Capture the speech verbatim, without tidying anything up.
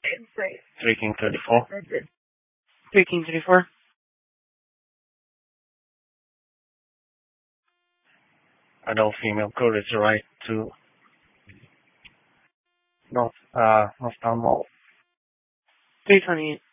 three King thirty-four. three King thirty-four. Adult female courier right to North, uh, Northtown Mall. three twenty-eight.